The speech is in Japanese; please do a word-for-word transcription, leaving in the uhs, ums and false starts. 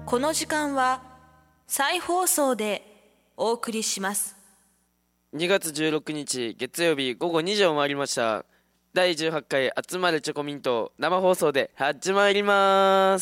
この時間は再放送でお送りします。 にがつじゅうろくにち月曜日午後にじを回りました。だいじゅうはちかい集まれチョコミント生放送で始まります。